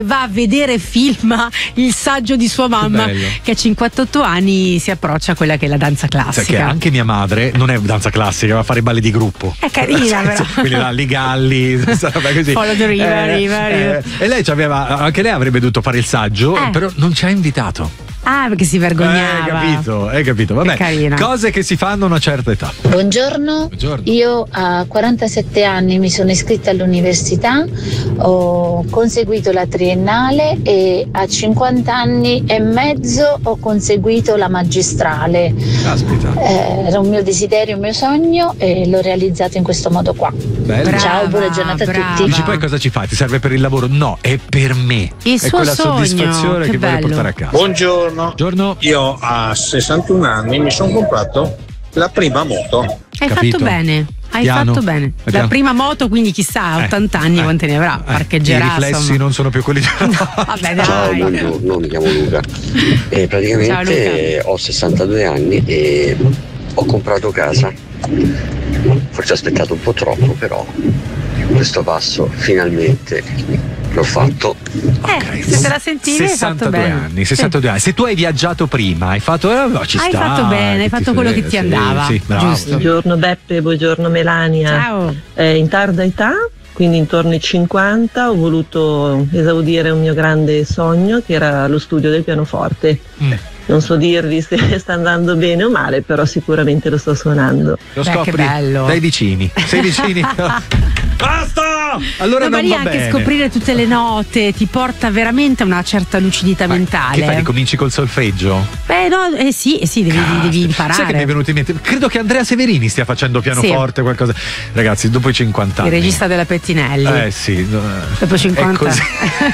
va a vedere, filma il saggio di sua mamma che a 58 anni si approccia a quella che è la danza classica. Che anche mia madre non è danza classica, va a fare i balli di gruppo. È carina però. Quindi là, li galli, così. Follow the river. E lei anche lei avrebbe dovuto fare il saggio, però non ci ha invitato. Ah, perché si vergognava. Hai capito. Vabbè, cose che si fanno a una certa età. Buongiorno. Io a 47 anni mi sono iscritta all'università, ho conseguito la triennale e a 50 anni e mezzo ho conseguito la magistrale. Caspita. Era un mio desiderio, un mio sogno e l'ho realizzato in questo modo qua. Bello. Ciao, buona giornata a tutti. Dici poi cosa ci fai? Ti serve per il lavoro? No, è per me. Il è suo quella sogno, soddisfazione che voglio portare a casa. Buongiorno. Io a 61 anni mi sono comprato la prima moto. Hai fatto bene. Fatto bene. La prima moto, quindi chissà, a 80 anni quante ne avrà, parcheggerà. I riflessi non sono più quelli di vabbè, dai. Ciao, buongiorno, mi chiamo Luca e praticamente ho 62 anni e ho comprato casa. Forse ho aspettato un po' troppo, però questo passo finalmente l'ho fatto. Se te la sentivi, hai fatto bene. 62 anni. Se tu hai viaggiato prima, hai fatto ci hai sta, fatto bene, hai fatto quello che ti andava. Sì, bravo. Giusto. Buongiorno Beppe, buongiorno Melania. Ciao. In tarda età, quindi intorno ai 50, ho voluto esaudire un mio grande sogno che era lo studio del pianoforte. Non so dirvi se sta andando bene o male, però sicuramente lo sto suonando. Lo scopri dai vicini. Sei vicini. Basta! Allora ma non lì va anche bene. scoprire tutte le note ti porta veramente a una certa lucidità mentale. Che fai? Ricominci col solfeggio? Sì, devi imparare. Sai che mi è venuto in mente? Credo che Andrea Severini stia facendo pianoforte, qualcosa. Ragazzi, dopo i 50 anni. Il regista della Pettinelli. Sì. Dopo 50 anni.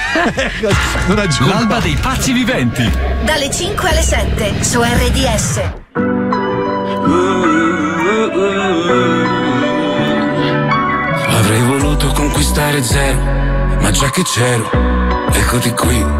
Non aggiungo. L'alba dei pazzi viventi. Dalle 5 alle 7 su RDS. Avrei voluto conquistare zero, ma già che c'ero, eccoti qui.